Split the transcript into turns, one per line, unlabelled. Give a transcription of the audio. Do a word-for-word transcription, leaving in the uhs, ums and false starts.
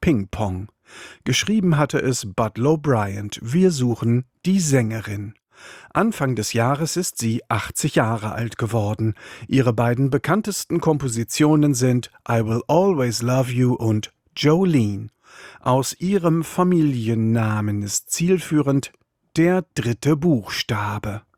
Ping Pong. Geschrieben hatte es Butlow Bryant. Wir suchen die Sängerin. Anfang des Jahres ist sie achtzig Jahre alt geworden. Ihre beiden bekanntesten Kompositionen sind I Will Always Love You und Jolene. Aus ihrem Familiennamen ist zielführend der dritte Buchstabe.